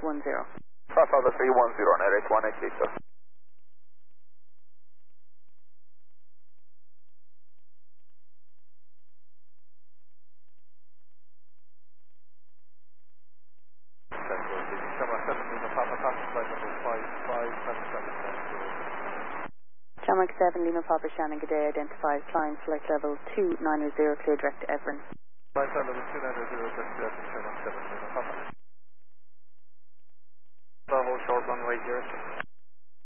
310. Father 310, narrate 188, sir. Shamrock 7, Lima Papa Shannon, good day, identified, climb flight level 290, clear direct to Everin. Flight level 290, direct to Everin, Shamrock 7, Lima Papa. Bravo, short runway 06.